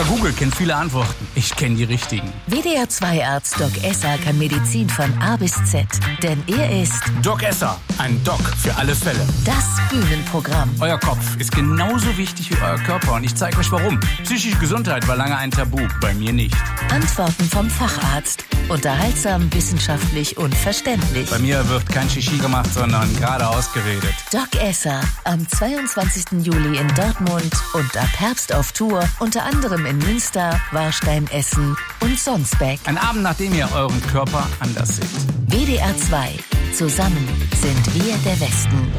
Dr. Google kennt viele Antworten. Ich kenne die richtigen. WDR-2-Arzt Doc Esser kann Medizin von A bis Z. Denn er ist Doc Esser, ein Doc für alle Fälle. Das Bühnenprogramm. Euer Kopf ist genauso wichtig wie euer Körper und ich zeige euch warum. Psychische Gesundheit war lange ein Tabu, bei mir nicht. Antworten vom Facharzt. Unterhaltsam, wissenschaftlich und verständlich. Bei mir wird kein Shishi gemacht, sondern geradeaus geredet. Doc Esser, am 22. Juli in Dortmund und ab Herbst auf Tour, unter anderem in Münster, Warstein, Essen und Sonsbeck. Ein Abend, nachdem ihr euren Körper anders seht. WDR 2. Zusammen sind wir der Westen.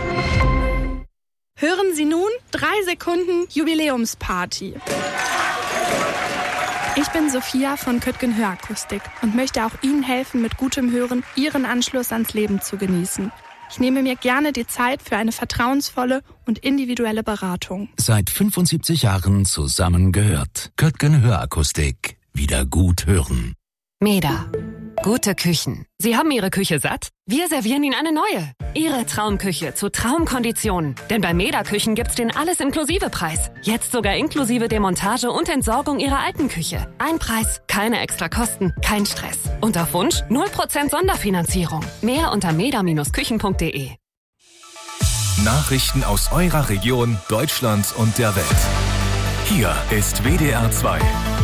Hören Sie nun 3 Sekunden Jubiläumsparty. Ich bin Sophia von Köttgen Hörakustik und möchte auch Ihnen helfen, mit gutem Hören Ihren Anschluss ans Leben zu genießen. Ich nehme mir gerne die Zeit für eine vertrauensvolle und individuelle Beratung. Seit 75 Jahren zusammengehört. Köttgen Hörakustik. Wieder gut hören. Meda. Gute Küchen. Sie haben Ihre Küche satt? Wir servieren Ihnen eine neue. Ihre Traumküche zu Traumkonditionen. Denn bei Meda Küchen gibt's den Alles-Inklusive-Preis. Jetzt sogar inklusive Demontage und Entsorgung Ihrer alten Küche. Ein Preis, keine extra Kosten, kein Stress. Und auf Wunsch 0% Sonderfinanzierung. Mehr unter meda-küchen.de. Nachrichten aus eurer Region, Deutschland und der Welt. Hier ist WDR 2.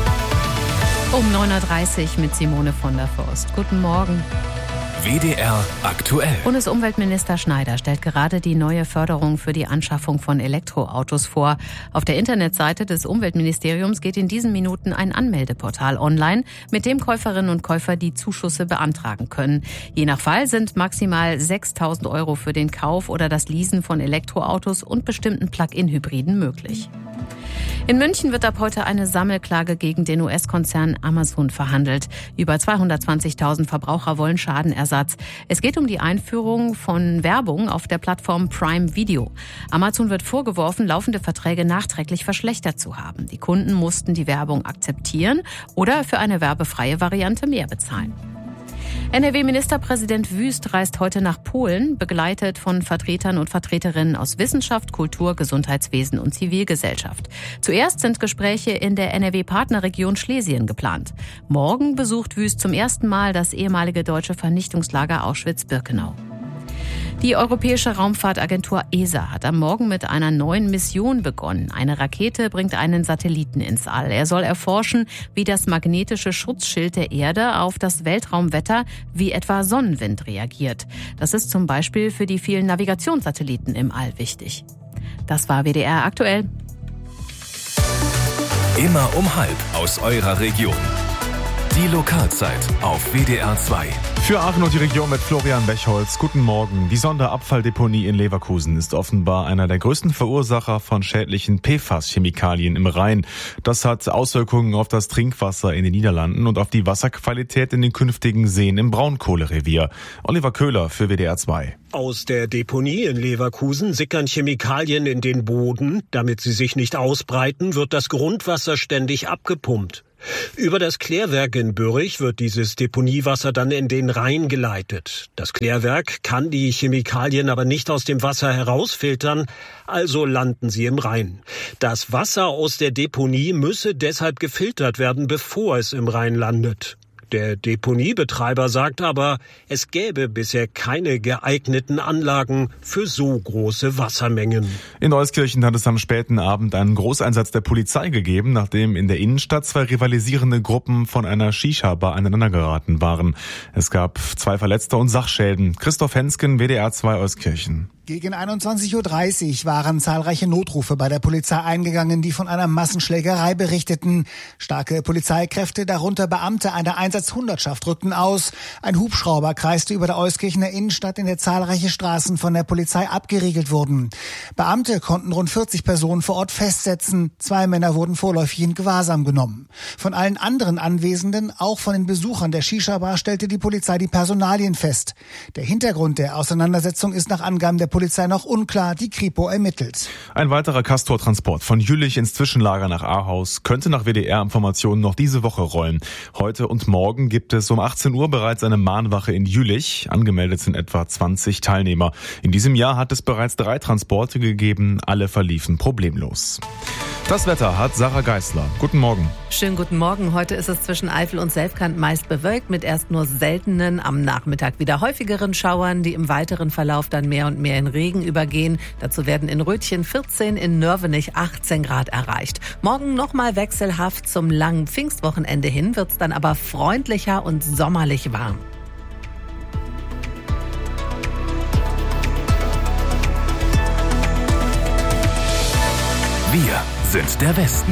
Um 9.30 Uhr mit Simone von der Forst. Guten Morgen. WDR aktuell. Bundesumweltminister Schneider stellt gerade die neue Förderung für die Anschaffung von Elektroautos vor. Auf der Internetseite des Umweltministeriums geht in diesen Minuten ein Anmeldeportal online, mit dem Käuferinnen und Käufer die Zuschüsse beantragen können. Je nach Fall sind maximal 6.000 € für den Kauf oder das Leasen von Elektroautos und bestimmten Plug-in-Hybriden möglich. In München wird ab heute eine Sammelklage gegen den US-Konzern Amazon verhandelt. Über 220.000 Verbraucher wollen Schadenersatz. Es geht um die Einführung von Werbung auf der Plattform Prime Video. Amazon wird vorgeworfen, laufende Verträge nachträglich verschlechtert zu haben. Die Kunden mussten die Werbung akzeptieren oder für eine werbefreie Variante mehr bezahlen. NRW-Ministerpräsident Wüst reist heute nach Polen, begleitet von Vertretern und Vertreterinnen aus Wissenschaft, Kultur, Gesundheitswesen und Zivilgesellschaft. Zuerst sind Gespräche in der NRW-Partnerregion Schlesien geplant. Morgen besucht Wüst zum ersten Mal das ehemalige deutsche Vernichtungslager Auschwitz-Birkenau. Die Europäische Raumfahrtagentur ESA hat am Morgen mit einer neuen Mission begonnen. Eine Rakete bringt einen Satelliten ins All. Er soll erforschen, wie das magnetische Schutzschild der Erde auf das Weltraumwetter wie etwa Sonnenwind reagiert. Das ist zum Beispiel für die vielen Navigationssatelliten im All wichtig. Das war WDR aktuell. Immer um 12:30 aus eurer Region. Die Lokalzeit auf WDR 2. Für Aachen und die Region mit Florian Bechholz. Guten Morgen. Die Sonderabfalldeponie in Leverkusen ist offenbar einer der größten Verursacher von schädlichen PFAS-Chemikalien im Rhein. Das hat Auswirkungen auf das Trinkwasser in den Niederlanden und auf die Wasserqualität in den künftigen Seen im Braunkohlerevier. Oliver Köhler für WDR 2. Aus der Deponie in Leverkusen sickern Chemikalien in den Boden. Damit sie sich nicht ausbreiten, wird das Grundwasser ständig abgepumpt. Über das Klärwerk in Bürrich wird dieses Deponiewasser dann in den Rhein geleitet. Das Klärwerk kann die Chemikalien aber nicht aus dem Wasser herausfiltern, also landen sie im Rhein. Das Wasser aus der Deponie müsse deshalb gefiltert werden, bevor es im Rhein landet. Der Deponiebetreiber sagt aber, es gäbe bisher keine geeigneten Anlagen für so große Wassermengen. In Euskirchen hat es am späten Abend einen Großeinsatz der Polizei gegeben, nachdem in der Innenstadt 2 rivalisierende Gruppen von einer Shisha-Bar aneinandergeraten waren. Es gab 2 Verletzte und Sachschäden. Christoph Hensken, WDR 2 Euskirchen. Gegen 21.30 Uhr waren zahlreiche Notrufe bei der Polizei eingegangen, die von einer Massenschlägerei berichteten. Starke Polizeikräfte, darunter Beamte einer Einsatzhundertschaft, rückten aus. Ein Hubschrauber kreiste über der Euskirchener Innenstadt, in der zahlreiche Straßen von der Polizei abgeriegelt wurden. Beamte konnten rund 40 Personen vor Ort festsetzen. 2 Männer wurden vorläufig in Gewahrsam genommen. Von allen anderen Anwesenden, auch von den Besuchern der Shisha-Bar, stellte die Polizei die Personalien fest. Der Hintergrund der Auseinandersetzung ist nach Angaben der Polizei noch unklar. Die Kripo ermittelt. Ein weiterer Castor-Transport von Jülich ins Zwischenlager nach Ahaus könnte nach WDR-Informationen noch diese Woche rollen. Heute und morgen gibt es um 18 Uhr bereits eine Mahnwache in Jülich. Angemeldet sind etwa 20 Teilnehmer. In diesem Jahr hat es bereits 3 Transporte gegeben. Alle verliefen problemlos. Das Wetter hat Sarah Geisler. Guten Morgen. Schönen guten Morgen. Heute ist es zwischen Eifel und Selfkant meist bewölkt mit erst nur seltenen, am Nachmittag wieder häufigeren Schauern, die im weiteren Verlauf dann mehr und mehr in Regen übergehen. Dazu werden in Rötchen 14, in Nörvenich 18 Grad erreicht. Morgen nochmal wechselhaft. Zum langen Pfingstwochenende hin wird's dann aber freundlicher und sommerlich warm. Wir sind der Westen.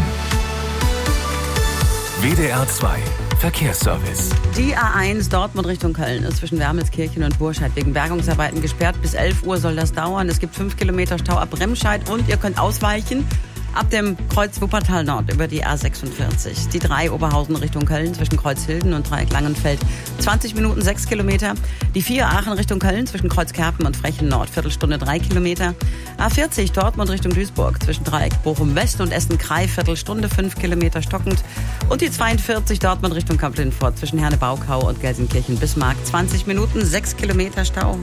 WDR 2 Verkehrsservice. Die A1 Dortmund Richtung Köln ist zwischen Wermelskirchen und Burscheid wegen Bergungsarbeiten gesperrt. Bis 11 Uhr soll das dauern. Es gibt 5 Kilometer Stau ab Remscheid und ihr könnt ausweichen ab dem Kreuz Wuppertal Nord über die A46. Die 3 Oberhausen Richtung Köln zwischen Kreuzhilden und Dreieck Langenfeld 20 Minuten 6 Kilometer. Die 4 Aachen Richtung Köln zwischen Kreuzkerpen und Frechen Nord Viertelstunde 3 Kilometer. A40 Dortmund Richtung Duisburg zwischen Dreieck Bochum West und Essen-Krei Viertelstunde 5 Kilometer stockend. Und die 42 Dortmund Richtung Kamp-Lindfort zwischen Herne-Baukau und Gelsenkirchen-Bismarck 20 Minuten 6 Kilometer Stau.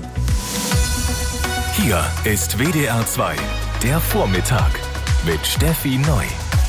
Hier ist WDR 2 der Vormittag mit Steffi Neu.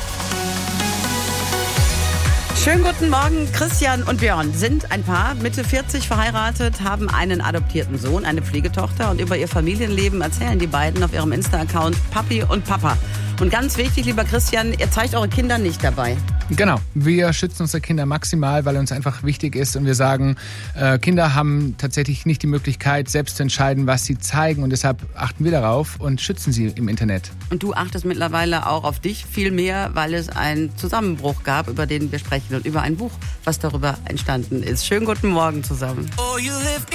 Schönen guten Morgen. Christian und Björn sind ein Paar, Mitte 40 verheiratet, haben einen adoptierten Sohn, eine Pflegetochter und über ihr Familienleben erzählen die beiden auf ihrem Insta-Account Papi und Papa. Und ganz wichtig, lieber Christian, ihr zeigt eure Kinder nicht dabei. Genau, wir schützen unsere Kinder maximal, weil uns einfach wichtig ist und wir sagen, Kinder haben tatsächlich nicht die Möglichkeit, selbst zu entscheiden, was sie zeigen und deshalb achten wir darauf und schützen sie im Internet. Und du achtest mittlerweile auch auf dich viel mehr, weil es einen Zusammenbruch gab, über den wir sprechen und über ein Buch, was darüber entstanden ist. Schönen guten Morgen zusammen.